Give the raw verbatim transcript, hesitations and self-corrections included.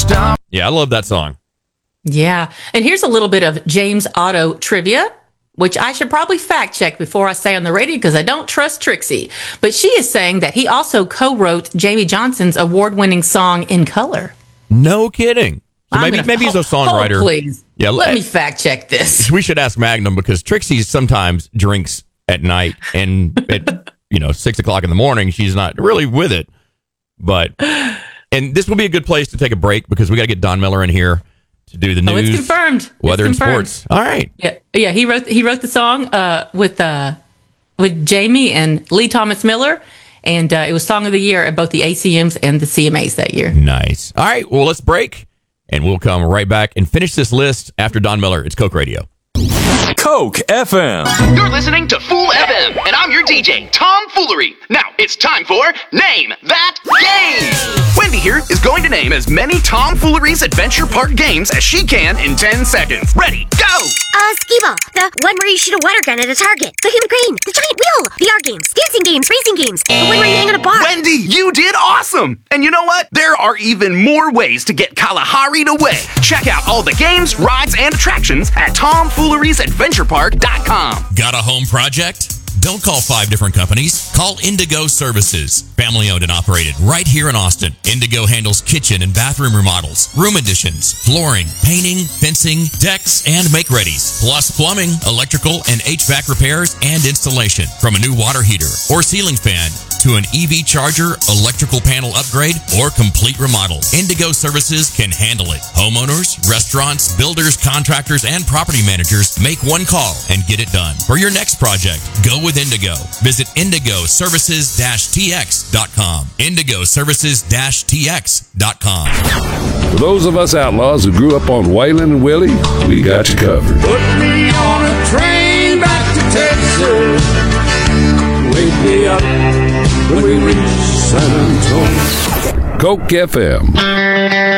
stop. Yeah, I love that song. Yeah. And here's a little bit of James Otto trivia, which I should probably fact check before I say on the radio because I don't trust Trixie. But she is saying that he also co-wrote Jamie Johnson's award-winning song In Color. No kidding. So maybe gonna, maybe he's a songwriter. Oh, please. Yeah, let me fact check this. We should ask Magnum because Trixie sometimes drinks at night and at you know six o'clock in the morning she's not really with it. But and this will be a good place to take a break because we got to get Don Miller in here to do the news. Oh, it's confirmed. Weather it's and confirmed. sports. All right. Yeah, yeah. He wrote he wrote the song uh, with uh, with Jamie and Lee Thomas Miller, and uh, it was Song of the Year at both the A C Ms and the C M As that year. Nice. All right. Well, let's break, and we'll come right back and finish this list after Don Miller. It's Coke Radio. Coke F M. You're listening to Fool F M, and I'm your D J, Tom Foolery. Now, it's time for Name That Game! Wendy here is going to name as many Tom Foolery's Adventure Park games as she can in ten seconds. Ready, go! Uh, Skee-Ball, the one where you shoot a water gun at a target, the human crane, the giant wheel, V R games, dancing games, racing games, the one where you hang on a bar. Wendy, you did awesome! And you know what? There are even more ways to get Kalahari'd away. Check out all the games, rides, and attractions at tom fooleries adventure park dot com. Got a home project? Don't call five different companies. Call Indigo Services. Family owned and operated right here in Austin. Indigo handles kitchen and bathroom remodels, room additions, flooring, painting, fencing, decks, and make-readies. Plus plumbing, electrical, and H V A C repairs and installation. From a new water heater or ceiling fan to an E V charger, electrical panel upgrade, or complete remodel, Indigo Services can handle it. Homeowners, restaurants, builders, contractors, and property managers make one call and get it done. For your next project, go with Indigo. Visit indigo services dash t x dot com. indigo services dash t x dot com. For those of us outlaws who grew up on Waylon and Willie, we got you covered. Put me on a train back to Texas. Wake me up when we reach San Antonio. Coke F M.